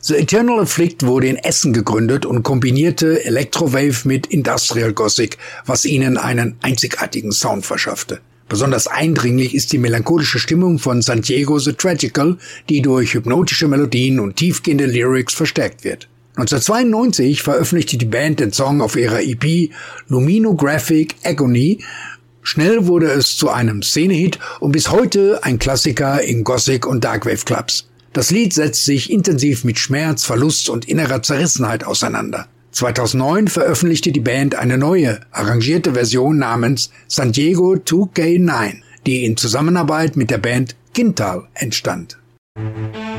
The Eternal Afflict wurde in Essen gegründet und kombinierte Electrowave mit Industrial Gothic, was ihnen einen einzigartigen Sound verschaffte. Besonders eindringlich ist die melancholische Stimmung von San Diego the Tragical, die durch hypnotische Melodien und tiefgehende Lyrics verstärkt wird. 1992 veröffentlichte die Band den Song auf ihrer EP Luminographic Agony. Schnell wurde es zu einem Szenehit und bis heute ein Klassiker in Gothic- und Darkwave-Clubs. Das Lied setzt sich intensiv mit Schmerz, Verlust und innerer Zerrissenheit auseinander. 2009 veröffentlichte die Band eine neue, arrangierte Version namens San Diego 2K9, die in Zusammenarbeit mit der Band Quintal entstand.